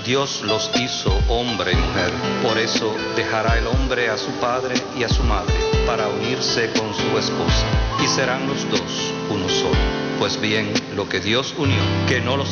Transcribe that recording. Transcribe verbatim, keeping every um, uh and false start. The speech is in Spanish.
Dios los hizo hombre y mujer. Por eso dejará el hombre a su padre y a su madre para unirse con su esposa, y serán los dos uno solo. Pues bien, lo que Dios unió, que no los